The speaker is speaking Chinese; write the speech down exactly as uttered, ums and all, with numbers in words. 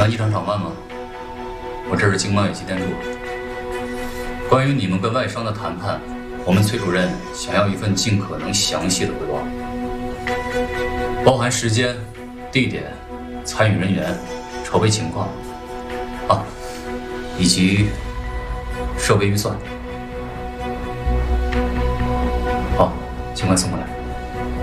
谈一场场外吗？我这是经贸有机电路。关于你们跟外商的谈判，我们崔主任想要一份尽可能详细的汇报，包含时间、地点、参与人员、筹备情况，啊，以及设备预算。好，尽快送过来。